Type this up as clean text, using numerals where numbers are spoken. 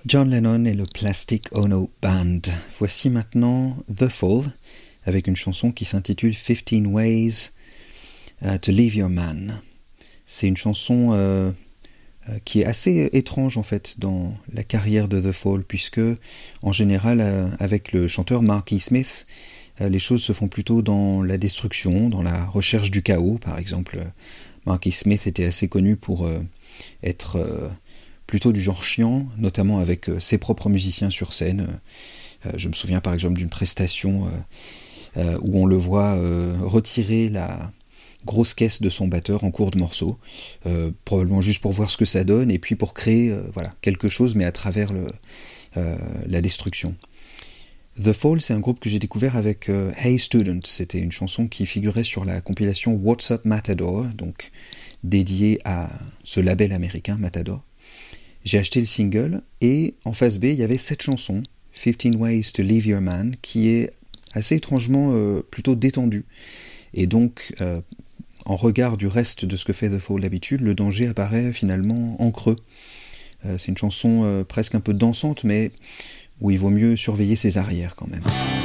John Lennon et le Plastic Ono Band. Voici maintenant The Fall, avec une chanson qui s'intitule 15 Ways to Leave Your Man. C'est une chanson qui est assez étrange en fait dans la carrière de The Fall, puisque en général avec le chanteur Marky Smith, les choses se font plutôt dans la destruction, dans la recherche du chaos. Par exemple, Marky Smith était assez connu pour être plutôt du genre chiant, notamment avec ses propres musiciens sur scène. Je me souviens par exemple d'une prestation où on le voit retirer la grosse caisse de son batteur en cours de morceau, probablement juste pour voir ce que ça donne, et puis pour créer quelque chose, mais à travers la destruction. The Fall, c'est un groupe que j'ai découvert avec Hey Student. C'était une chanson qui figurait sur la compilation What's Up Matador, donc dédiée à ce label américain Matador. J'ai acheté le single, et en face B, il y avait cette chanson, 15 Ways to Leave Your Man, qui est assez étrangement plutôt détendue. Et donc, en regard du reste de ce que fait The Fall d'habitude, le danger apparaît finalement en creux. C'est une chanson presque un peu dansante, mais où il vaut mieux surveiller ses arrières quand même.